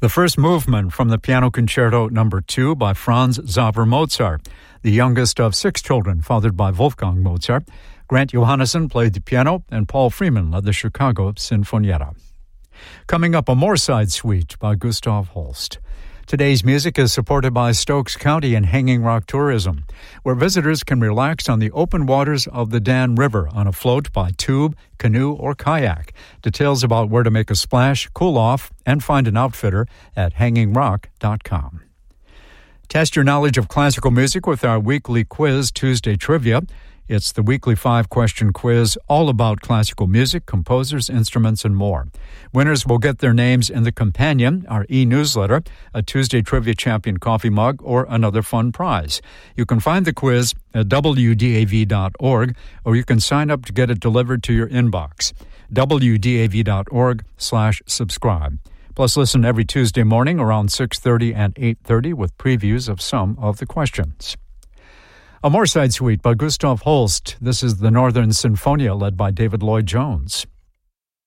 The first movement from the Piano Concerto No. 2 by Franz Xaver Mozart, the youngest of 6 children fathered by Wolfgang Mozart. Grant Johannesson played the piano, and Paul Freeman led the Chicago Sinfonietta. Coming up, a Moorside Suite by Gustav Holst. Today's music is supported by Stokes County and Hanging Rock Tourism, where visitors can relax on the open waters of the Dan River on a float by tube, canoe, or kayak. Details about where to make a splash, cool off, and find an outfitter at hangingrock.com. Test your knowledge of classical music with our weekly quiz, Tuesday Trivia. It's the weekly 5-question quiz all about classical music, composers, instruments, and more. Winners will get their names in the Companion, our e-newsletter, a Tuesday Trivia Champion coffee mug, or another fun prize. You can find the quiz at wdav.org, or you can sign up to get it delivered to your inbox. wdav.org/subscribe. Plus, listen every Tuesday morning around 6:30 and 8:30 with previews of some of the questions. A Moorside Suite by Gustav Holst. This is the Northern Sinfonia led by David Lloyd-Jones.